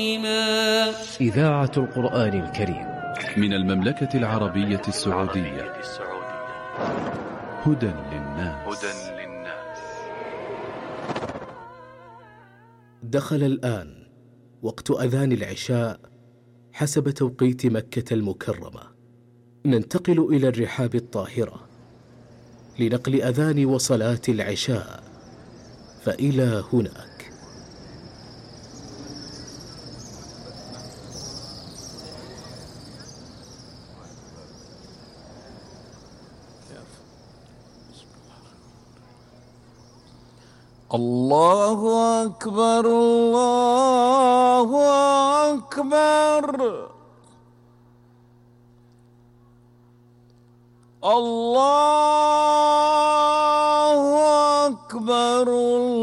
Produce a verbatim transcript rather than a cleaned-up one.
إذاعة القرآن الكريم من المملكة العربية السعودية. هدى للناس. دخل الآن وقت أذان العشاء حسب توقيت مكة المكرمة. ننتقل إلى الرحاب الطاهرة لنقل أذان وصلاة العشاء، فإلى هناك. الله أكبر الله أكبر الله أكبر الله